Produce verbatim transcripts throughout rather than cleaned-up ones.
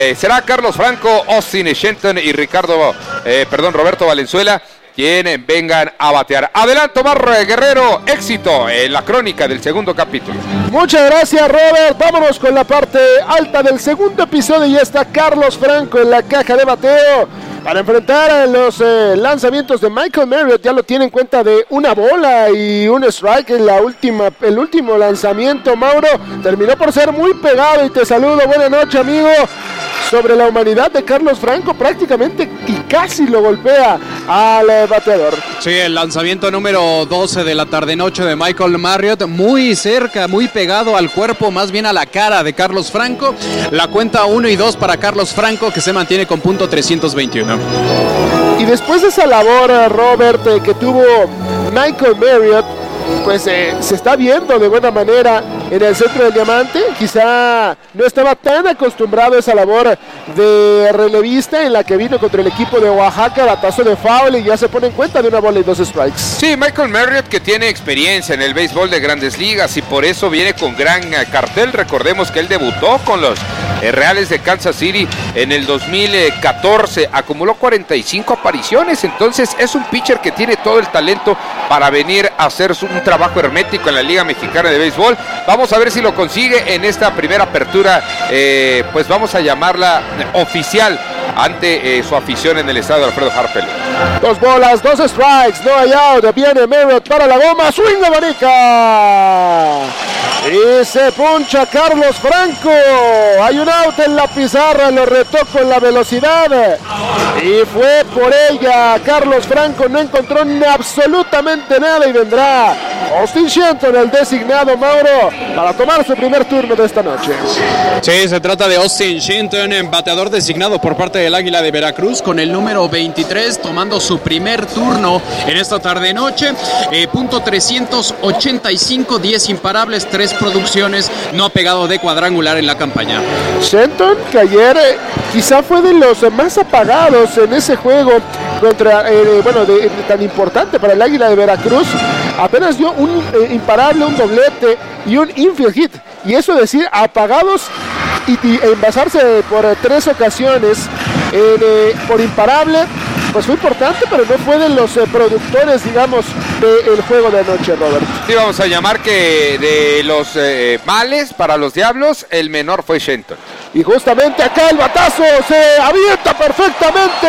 Eh, será Carlos Franco, Austin Shenton y Ricardo, eh, perdón, Roberto Valenzuela quienes vengan a batear. Adelante, Omar Guerrero, éxito en la crónica del segundo capítulo. Muchas gracias, Robert. Vámonos con la parte alta del segundo episodio. Ya está Carlos Franco en la caja de bateo para enfrentar a los eh, lanzamientos de Michael Marriott. Ya lo tiene en cuenta de una bola y un strike en la última, el último lanzamiento. Mauro, terminó por ser muy pegado y te saludo. Buenas noches, amigo. Sobre la humanidad de Carlos Franco, prácticamente y casi lo golpea al eh, bateador. Sí, el lanzamiento número doce de la tarde-noche de Michael Marriott, muy cerca, muy pegado al cuerpo, más bien a la cara de Carlos Franco. La cuenta uno y dos para Carlos Franco, que se mantiene con punto trescientos veintiuno. Y después de esa labor, Robert, eh, que tuvo Michael Marriott, pues eh, se está viendo de buena manera en el centro del diamante. Quizá no estaba tan acostumbrado a esa labor de relevista en la que vino contra el equipo de Oaxaca, batazo de foul y ya se pone en cuenta de una bola y dos strikes. Sí, Michael Marriott, que tiene experiencia en el béisbol de Grandes Ligas y por eso viene con gran cartel. Recordemos que él debutó con los eh, Reales de Kansas City en el dos mil catorce, acumuló cuarenta y cinco apariciones, entonces es un pitcher que tiene todo el talento para venir a hacer un trabajo hermético en la Liga Mexicana de Béisbol. Vamos a ver si lo consigue en esta primera apertura, eh, pues vamos a llamarla oficial ante eh, su afición en el estadio Alfredo Harper. Dos bolas, dos strikes, no hay out, viene Marriott para la goma, swing abanica y se puncha Carlos Franco. Hay un out en la pizarra, lo retó con la velocidad y fue por ella. Carlos Franco no encontró absolutamente nada y vendrá Austin Shenton, el designado, Mauro, para tomar su primer turno de esta noche. Sí, se trata de Austin Shenton, bateador designado por parte del Águila de Veracruz, con el número veintitrés, tomando su primer turno en esta tarde-noche. Eh, punto trescientos ochenta y cinco, diez imparables, tres producciones, no ha pegado de cuadrangular en la campaña. Shenton, que ayer eh, quizá fue de los más apagados en ese juego contra, eh, bueno, de, de, tan importante para el Águila de Veracruz, apenas dio un eh, imparable, un doblete y un infield hit. Y eso decir, apagados y, y envasarse por eh, tres ocasiones eh, de, por imparable, pues fue importante, pero no fue de los eh, productores, digamos, del juego de anoche, Robert. Sí, vamos a llamar que de los eh, males para los Diablos, el menor fue Shenton. Y justamente acá el batazo se avienta perfectamente.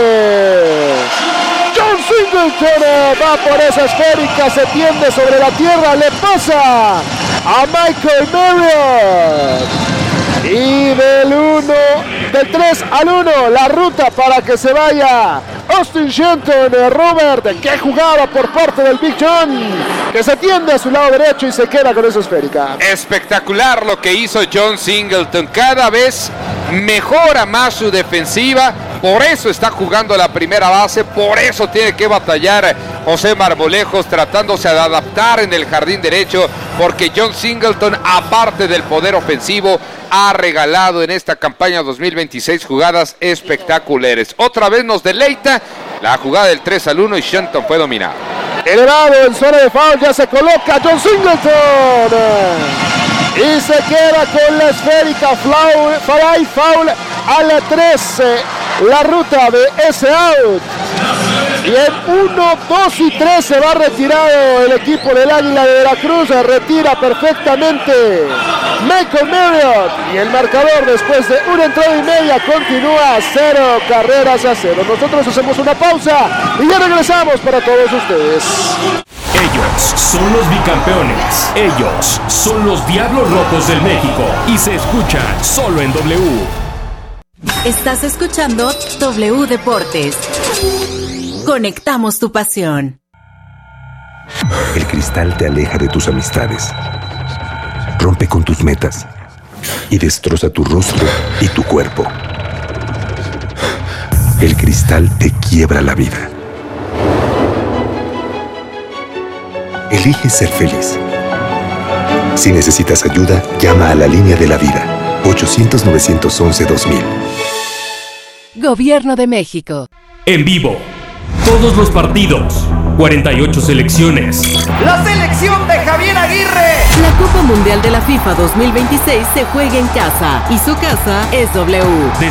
John Singleton eh, va por esa esférica, se tiende sobre la tierra, le pasa a Michael Marriott. Y del uno, del tres al uno, la ruta para que se vaya Austin Shenton, eh, Robert, que jugaba por parte del Big John, que se tiende a su lado derecho y se queda con esa esférica. Espectacular lo que hizo John Singleton, cada vez mejora más su defensiva, por eso está jugando la primera base, por eso tiene que batallar José Marmolejos tratándose de adaptar en el jardín derecho, porque John Singleton, aparte del poder ofensivo, ha regalado en esta campaña dos mil veintiséis jugadas espectaculares. Otra vez nos deleita la jugada del tres al uno y Shenton fue dominado. Elevado en zona de foul, ya se coloca John Singleton y se queda con la esférica foul, foul, foul a la trece, la ruta de ese out. Y en uno, dos y tres se va retirado el equipo del Águila de Veracruz, se retira perfectamente Michael Marriott y el marcador después de una entrada y media continúa cero carreras a cero. Nosotros hacemos una pausa y ya regresamos para todos ustedes. Ellos son los bicampeones, ellos son los Diablos Rojos del México y se escuchan solo en W. Estás escuchando W Deportes. Conectamos tu pasión. El cristal te aleja de tus amistades, rompe con tus metas y destroza tu rostro y tu cuerpo. El cristal te quiebra la vida. Elige ser feliz. Si necesitas ayuda, llama a la línea de la vida, ochocientos, novecientos once, dos mil. Gobierno de México. En vivo, todos los partidos, cuarenta y ocho selecciones. La selección de Javier Aguirre La Copa Mundial de la FIFA dos mil veintiséis se juega en casa y su casa es W.